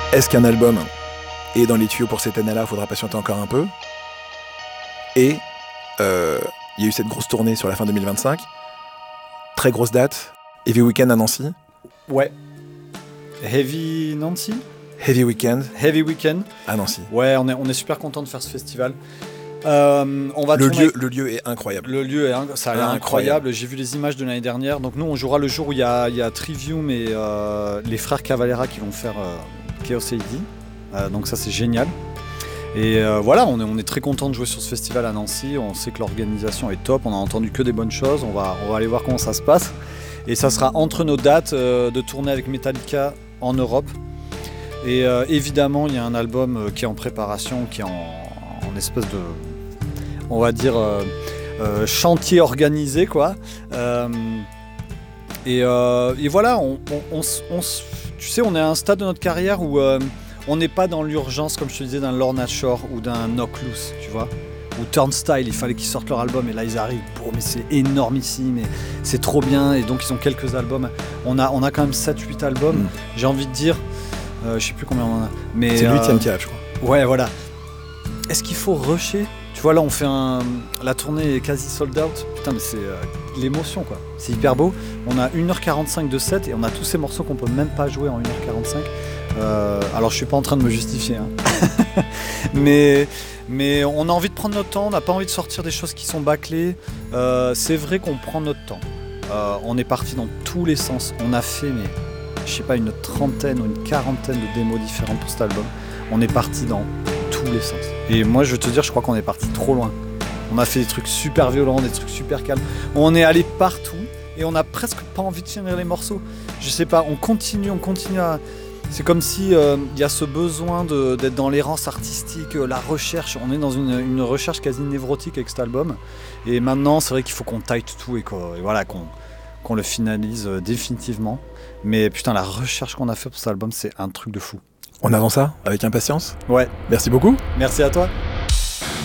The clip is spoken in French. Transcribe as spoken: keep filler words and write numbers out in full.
Est-ce qu'un album est dans les tuyaux pour cette année-là? Il faudra patienter encore un peu. Et euh, il y a eu cette grosse tournée sur la fin deux mille vingt-cinq. Très grosse date. Heavy Weekend à Nancy. Ouais. Heavy Nancy Heavy Weekend. Heavy Weekend. À Nancy. Ouais, on est, on est super content de faire ce festival. Euh, on va le, lieu, avec... le lieu est incroyable. Le lieu, est inc... ça a l'air incroyable. incroyable. J'ai vu les images de l'année dernière. Donc nous, on jouera le jour où il y a, y a Trivium et euh, les frères Cavalera qui vont faire euh, Chaos A D. Euh, donc ça, c'est génial. Et euh, voilà, on est, on est très content de jouer sur ce festival à Nancy. On sait que l'organisation est top. On a entendu que des bonnes choses. On va, on va aller voir comment ça se passe. Et ça sera entre nos dates euh, de tournée avec Metallica en Europe. Et euh, évidemment, il y a un album euh, qui est en préparation, qui est en, en espèce de, on va dire, euh, euh, chantier organisé, quoi. Euh, et, euh, et voilà, on, on, on, on, tu sais, on est à un stade de notre carrière où euh, on n'est pas dans l'urgence, comme je te disais, d'un Lorna Shore ou d'un Knock Loose, tu vois. Ou Turnstile, il fallait qu'ils sortent leur album et là ils arrivent, boum, mais c'est énormissime, et c'est trop bien, et donc ils ont quelques albums. On a, on a quand même sept huit albums, mmh. J'ai envie de dire, euh, je sais plus combien on en a. Mais, c'est le huitième euh, tirage, je crois. Ouais, voilà. Est-ce qu'il faut rusher? Tu vois, là on fait un. La tournée est quasi sold out. Putain, mais c'est euh, l'émotion, quoi. C'est hyper beau. On a une heure quarante-cinq de set et on a tous ces morceaux qu'on peut même pas jouer en une heure quarante-cinq. Euh, alors je suis pas en train de me justifier, hein. mais. Mais on a envie de prendre notre temps, on n'a pas envie de sortir des choses qui sont bâclées. Euh, c'est vrai qu'on prend notre temps. Euh, on est parti dans tous les sens. On a fait, mais je sais pas, une trentaine ou une quarantaine de démos différentes pour cet album. On est parti dans tous les sens. Et moi, je veux te dire, je crois qu'on est parti trop loin. On a fait des trucs super violents, des trucs super calmes. On est allé partout et on a presque pas envie de finir les morceaux. Je sais pas, on continue, on continue à... C'est comme si il euh, y a ce besoin de, d'être dans l'errance artistique, euh, la recherche. On est dans une, une recherche quasi névrotique avec cet album. Et maintenant, c'est vrai qu'il faut qu'on taille tout et, et voilà, qu'on, qu'on le finalise euh, définitivement. Mais putain, la recherche qu'on a fait pour cet album, c'est un truc de fou. On avance ça avec impatience. Ouais. Merci beaucoup. Merci à toi.